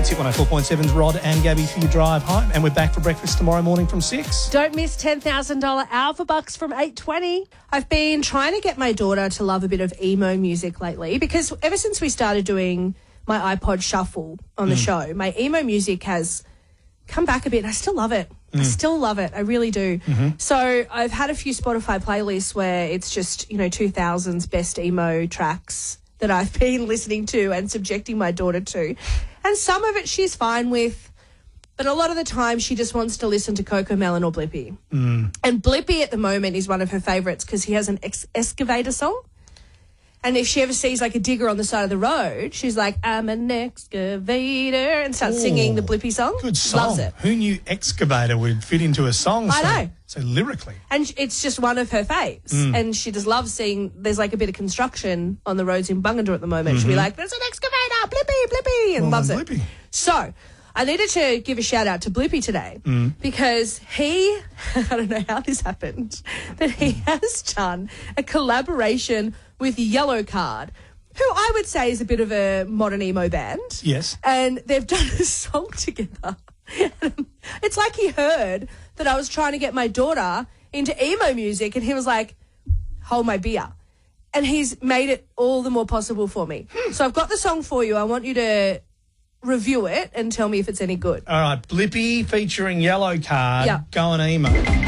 It's Hit 104.7's Rod and Gabby for your drive home. And we're back for breakfast tomorrow morning from 6. Don't miss $10,000 Alpha Bucks from 8:20. I've been trying to get my daughter to love a bit of emo music lately because ever since we started doing my iPod Shuffle on the show, my emo music has come back a bit. I still love it. I still love it. I really do. So I've had a few Spotify playlists where it's just, 2000s best emo tracks that I've been listening to and subjecting my daughter to. And some of it she's fine with, but a lot of the time she just wants to listen to Coco Melon or Blippi. And Blippi at the moment is one of her favourites because he has an excavator song. And if she ever sees like a digger on the side of the road, she's like, I'm an excavator, and starts singing the Blippi song. Good song. Loves it. Who knew excavator would fit into a song so lyrically? And it's just one of her faves. And she just loves seeing, there's like a bit of construction on the roads in Bungendore at the moment. She'll be like, there's an excavator, Blippi, Blippi, and loves it. Blippi. So I needed to give a shout out to Blippi today because he, I don't know how this happened, but he has done a collaboration with Yellow Card, who I would say is a bit of a modern emo band. Yes. And they've done a song together. It's like he heard that I was trying to get my daughter into emo music and he was like, hold my beer. And he's made it all the more possible for me. So I've got the song for you. I want you to review it and tell me if it's any good. All right, Blippi featuring Yellow Card, Yeah. going emo.